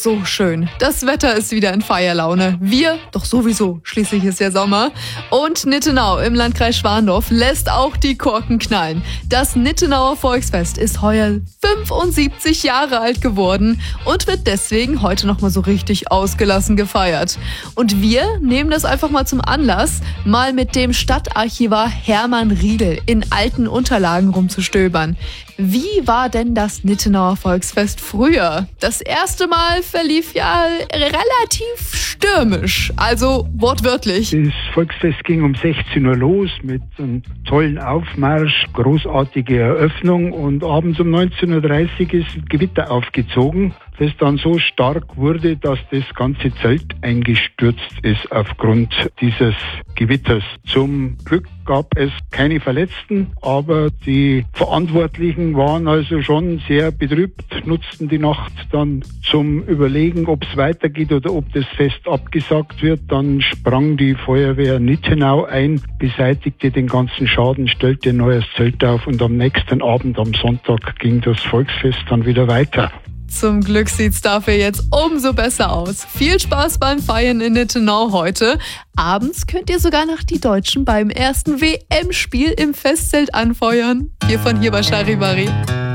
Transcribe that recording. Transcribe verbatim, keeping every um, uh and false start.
so schön. Das Wetter ist wieder in Feierlaune. Wir doch sowieso, schließlich ist ja Sommer. Und Nittenau im Landkreis Schwandorf lässt auch die Korken knallen. Das Nittenauer Volksfest ist heuer fünfundsiebzig Jahre alt geworden und wird deswegen heute nochmal so richtig ausgelassen gefeiert. Und wir nehmen das einfach mal zum Anlass, mal mit dem Stadtarchivar Hermann Riedel in alten Unterlagen rumzustöbern. Wie war denn das Nittenauer Volksfest früher? Das erste Mal verlief ja relativ stürmisch, also wortwörtlich. Das Volksfest ging um sechzehn Uhr los mit einem tollen Aufmarsch, großartige Eröffnung und abends um neunzehn Uhr dreißig ist ein Gewitter aufgezogen, das dann so stark wurde, dass das ganze Zelt eingestürzt ist aufgrund dieses Gewitters. Zum Glück gab es keine Verletzten, aber die Verantwortlichen waren also schon sehr betrübt, nutzten die Nacht dann zum Überlegen, ob es weitergeht oder ob das Fest abgesagt wird. Dann sprang die Feuerwehr Nittenau ein, beseitigte den ganzen Schaden, stellte ein neues Zelt auf und am nächsten Abend, am Sonntag, ging das Volksfest dann wieder weiter. Zum Glück sieht's dafür jetzt umso besser aus. Viel Spaß beim Feiern in Nittenau heute. Abends könnt ihr sogar noch die Deutschen beim ersten W M-Spiel im Festzelt anfeuern. Hier von hier bei Charivari.